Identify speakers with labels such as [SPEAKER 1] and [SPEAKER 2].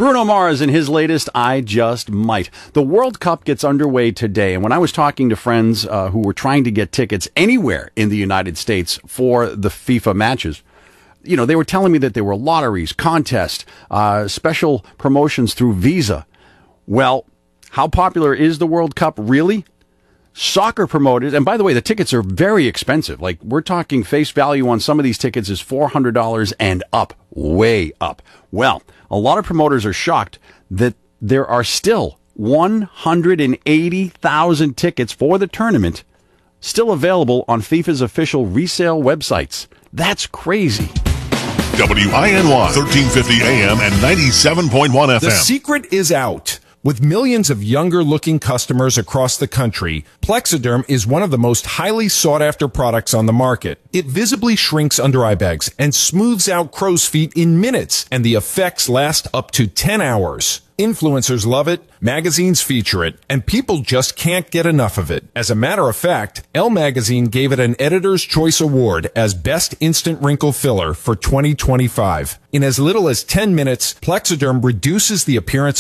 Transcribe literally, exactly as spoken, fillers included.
[SPEAKER 1] Bruno Mars and his latest, I Just Might. The World Cup gets underway today, and when I was talking to friends uh, who were trying to get tickets anywhere in the United States for the FIFA matches, you know, they were telling me that there were lotteries, contests, uh, special promotions through Visa. Well, how popular is the World Cup really? Soccer promoters, and by the way, the tickets are very expensive. Like, we're talking face value on some of these tickets is four hundred dollars and up, way up. Well, a lot of promoters are shocked that there are still one hundred eighty thousand tickets for the tournament still available on FIFA's official resale websites. That's crazy.
[SPEAKER 2] W I N Y, thirteen fifty A M and ninety-seven point one F M.
[SPEAKER 3] The secret is out. With millions of younger-looking customers across the country, Plexiderm is one of the most highly sought-after products on the market. It visibly shrinks under-eye bags and smooths out crow's feet in minutes, and the effects last up to ten hours. Influencers love it, magazines feature it, and people just can't get enough of it. As a matter of fact, Elle Magazine gave it an Editor's Choice Award as Best Instant Wrinkle Filler for twenty twenty-five. In as little as ten minutes, Plexiderm reduces the appearance